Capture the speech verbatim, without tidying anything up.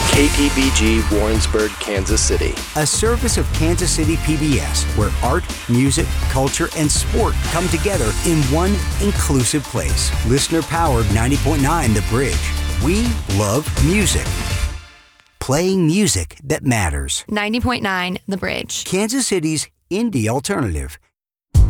K P B G Warrensburg, Kansas City. A service of Kansas City P B S, where art, music, culture, and sport come together in one inclusive place. Listener-powered ninety point nine The Bridge. We love music. Playing music that matters. ninety point nine The Bridge. Kansas City's indie alternative.